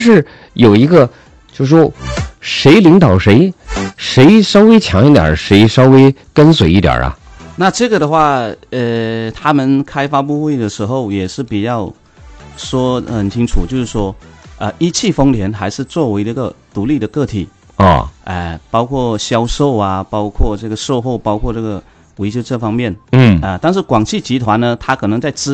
是有一个，就是说谁领导谁，谁稍微强一点，谁稍微跟随一点啊？ 那这个的话，他们开发布会的时候也是比较说得很清楚，就是说，一汽丰田还是作为这个独立的个体哦， 包括销售啊，包括这个售后，包括这个维修这方面， 嗯， 但是广汽集团呢，它可能在